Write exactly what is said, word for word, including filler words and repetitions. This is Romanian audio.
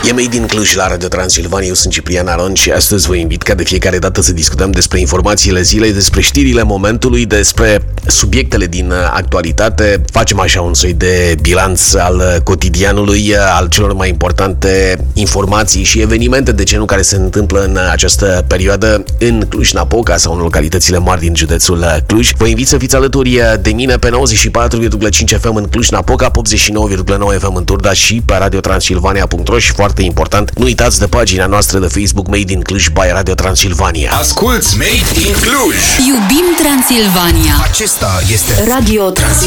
E Made in Cluj la Radio Transilvania, eu sunt Ciprian Aron și astăzi vă invit ca de fiecare dată să discutăm despre informațiile zilei, despre știrile momentului, despre subiectele din actualitate. Facem așa un soi de bilanț al cotidianului, al celor mai importante informații și evenimente, de ce nu, care se întâmplă în această perioadă în Cluj-Napoca sau în localitățile mari din județul Cluj. Vă invit să fiți alături de mine pe nouăzeci și patru virgulă cinci F M în Cluj-Napoca, pe optzeci și nouă virgulă nouă F M în Turda și pe radio transilvania punct ro și, foarte important, nu uitați de pagina noastră de Facebook Made in Cluj by Radio Transilvania. Asculți Made in Cluj! Iubim Transilvania! Acesta este Radio Transilvania.